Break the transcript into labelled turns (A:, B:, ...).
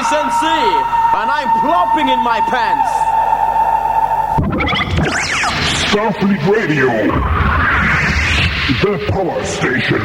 A: SNC, and I'm plopping in my pants.
B: Starfleet Radio, the power station.